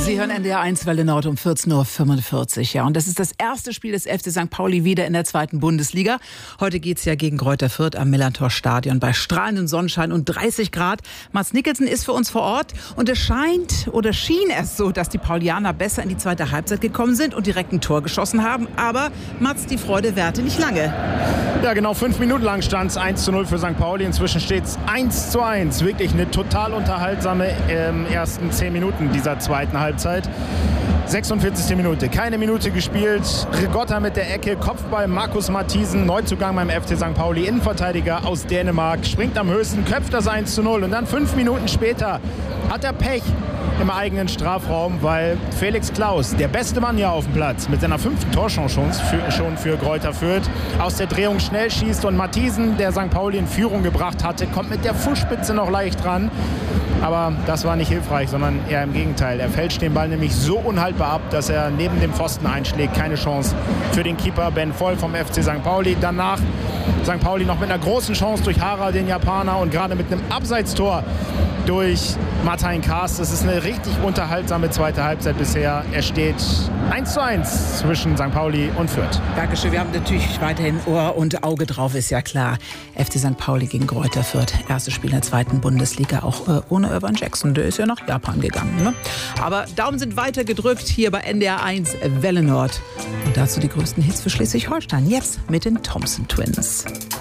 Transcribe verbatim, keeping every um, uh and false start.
Sie hören N D R eins Welle Nord um vierzehn Uhr fünfundvierzig. Ja, und das ist das erste Spiel des F C Sankt Pauli wieder in der zweiten Bundesliga. Heute geht's ja gegen Greuther Fürth am Millantor-Stadion bei strahlendem Sonnenschein und dreißig Grad. Mats Nicholson ist für uns vor Ort und es scheint oder schien es so, dass die Paulianer besser in die zweite Halbzeit gekommen sind und direkt ein Tor geschossen haben. Aber Mats, die Freude währte nicht lange. Ja, genau fünf Minuten lang stand es eins zu null für Sankt Pauli. Inzwischen steht es eins zu eins. Wirklich eine total unterhaltsame ähm, ersten zehn Minuten dieser zweiten Halbzeit. sechsundvierzigste Minute. Keine Minute gespielt. Rigotta mit der Ecke. Kopfball Markus Matthiesen. Neuzugang beim F C Sankt Pauli. Innenverteidiger aus Dänemark. Springt am höchsten, köpft das eins zu null. Und dann fünf Minuten später hat er Pech im eigenen Strafraum, weil Felix Klaus, der beste Mann hier auf dem Platz, mit seiner fünften Torchance für, schon für Greuther Fürth, aus der Drehung schnell schießt und Matthiesen, der Sankt Pauli in Führung gebracht hatte, kommt mit der Fußspitze noch leicht ran. Aber das war nicht hilfreich, sondern eher im Gegenteil. Er fälscht den Ball nämlich so unhaltbar ab, dass er neben dem Pfosten einschlägt. Keine Chance für den Keeper Ben Voll vom F C Sankt Pauli. Danach Sankt Pauli noch mit einer großen Chance durch Hara, den Japaner, und gerade mit einem Abseitstor durch Martin Kaas. Das ist eine richtig unterhaltsame zweite Halbzeit bisher. Es steht eins zu eins zwischen Sankt Pauli und Fürth. Dankeschön. Wir haben natürlich weiterhin Ohr und Auge drauf, ist ja klar. F C Sankt Pauli gegen Greuther Fürth. Erstes Spiel in der zweiten Bundesliga, auch äh, ohne Irvan Jackson. Der ist ja nach Japan gegangen. Ne? Aber Daumen sind weiter gedrückt hier bei N D R eins Welle Nord. Und dazu die größten Hits für Schleswig-Holstein. Jetzt mit den Thompson Twins.